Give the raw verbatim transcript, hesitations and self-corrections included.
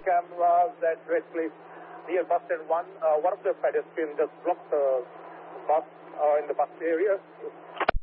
cameras at Red Place near bus stand one. Uh, one of the pedestrians just blocked the bus uh, in the bus area.